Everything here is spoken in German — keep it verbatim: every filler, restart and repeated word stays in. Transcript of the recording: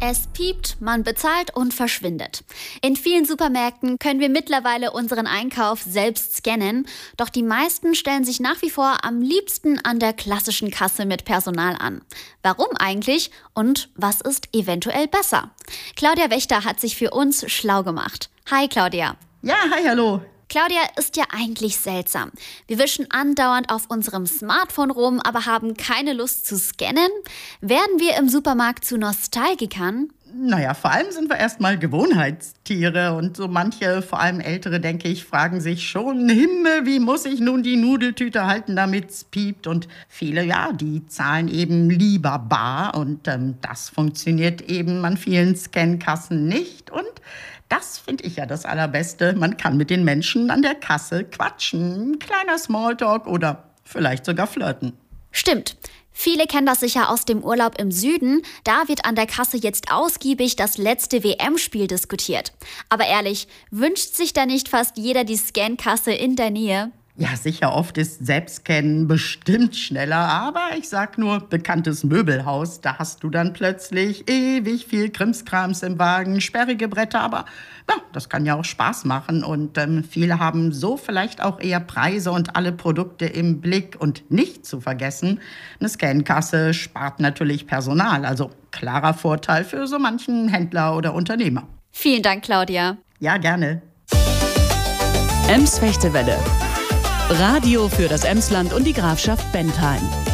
Es piept, man bezahlt und verschwindet. In vielen Supermärkten können wir mittlerweile unseren Einkauf selbst scannen, doch die meisten stellen sich nach wie vor am liebsten an der klassischen Kasse mit Personal an. Warum eigentlich und was ist eventuell besser? Claudia Wächter hat sich für uns schlau gemacht. Hi Claudia. Ja, hi, hallo. Claudia, ist ja eigentlich seltsam. Wir wischen andauernd auf unserem Smartphone rum, aber haben keine Lust zu scannen. Werden wir im Supermarkt zu Nostalgikern? Naja, vor allem sind wir erstmal Gewohnheitstiere und so manche, vor allem Ältere, denke ich, fragen sich schon, Himmel, wie muss ich nun die Nudeltüte halten, damit's piept? Und viele, ja, die zahlen eben lieber bar und ähm, das funktioniert eben an vielen Scankassen nicht und das finde ich ja das Allerbeste. Man kann mit den Menschen an der Kasse quatschen, ein kleiner Smalltalk oder vielleicht sogar flirten. Stimmt. Viele kennen das sicher aus dem Urlaub im Süden. Da wird an der Kasse jetzt ausgiebig das letzte W M-Spiel diskutiert. Aber ehrlich, wünscht sich da nicht fast jeder die Scankasse in der Nähe? Ja, sicher, oft ist Selbstscannen bestimmt schneller, aber ich sag nur, bekanntes Möbelhaus, da hast du dann plötzlich ewig viel Krimskrams im Wagen, sperrige Bretter, aber ja, das kann ja auch Spaß machen und ähm, viele haben so vielleicht auch eher Preise und alle Produkte im Blick und nicht zu vergessen, eine Scankasse spart natürlich Personal, also klarer Vorteil für so manchen Händler oder Unternehmer. Vielen Dank, Claudia. Ja, gerne. Ems Fechtewelle. Radio für das Emsland und die Grafschaft Bentheim.